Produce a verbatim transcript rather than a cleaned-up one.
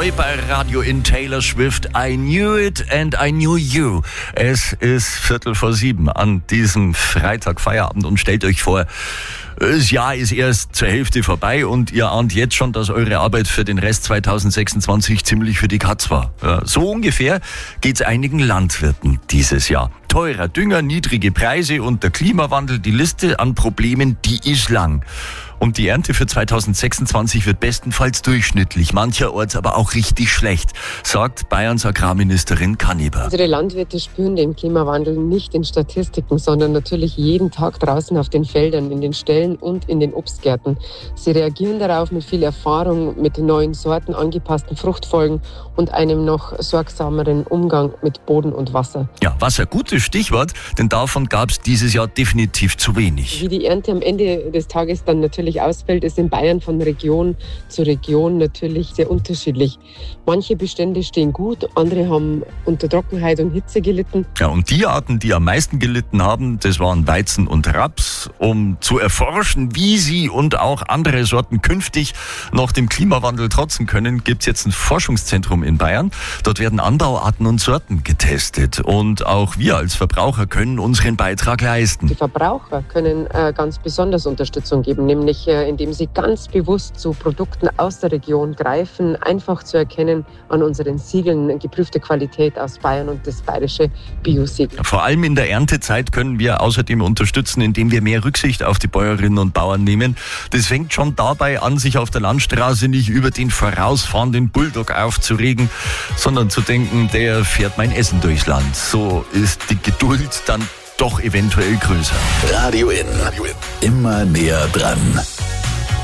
neu bei Radio in Taylor Swift. I knew it and I knew you. Es ist Viertel vor sieben an diesem Freitag Feierabend und stellt euch vor, das Jahr ist erst zur Hälfte vorbei und ihr ahnt jetzt schon, dass eure Arbeit für den Rest zweitausendsechsundzwanzig ziemlich für die Katz war. Ja, so ungefähr geht's einigen Landwirten dieses Jahr. Teurer Dünger, niedrige Preise und der Klimawandel, die Liste an Problemen, die ist lang. Und die Ernte für zweitausendsechsundzwanzig wird bestenfalls durchschnittlich, mancherorts aber auch richtig schlecht, sagt Bayerns Agrarministerin Kanniber. Unsere Landwirte spüren den Klimawandel nicht in Statistiken, sondern natürlich jeden Tag draußen auf den Feldern, in den Ställen und in den Obstgärten. Sie reagieren darauf mit viel Erfahrung, mit neuen Sorten, angepassten Fruchtfolgen und einem noch sorgsameren Umgang mit Boden und Wasser. Ja, Wasser, gutes Stichwort, denn davon gab es dieses Jahr definitiv zu wenig. Wie die Ernte am Ende des Tages dann natürlich ausfällt, ist in Bayern von Region zu Region natürlich sehr unterschiedlich. Manche Bestände stehen gut, andere haben unter Trockenheit und Hitze gelitten. Ja, und die Arten, die am meisten gelitten haben, das waren Weizen und Raps. Um zu erforschen, wie sie und auch andere Sorten künftig noch dem Klimawandel trotzen können, gibt es jetzt ein Forschungszentrum in Bayern. Dort werden Anbauarten und Sorten getestet. Und auch wir als Verbraucher können unseren Beitrag leisten. Die Verbraucher können äh, ganz besonders Unterstützung geben, nämlich indem sie ganz bewusst zu Produkten aus der Region greifen, einfach zu erkennen an unseren Siegeln, geprüfte Qualität aus Bayern und das bayerische Bio-Siegel. Vor allem in der Erntezeit können wir außerdem unterstützen, indem wir mehr Rücksicht auf die Bäuerinnen und Bauern nehmen. Das fängt schon dabei an, sich auf der Landstraße nicht über den vorausfahrenden Bulldog aufzuregen, sondern zu denken, der fährt mein Essen durchs Land. So ist die Geduld dann doch eventuell größer. Radio in. Radio in. Immer näher dran.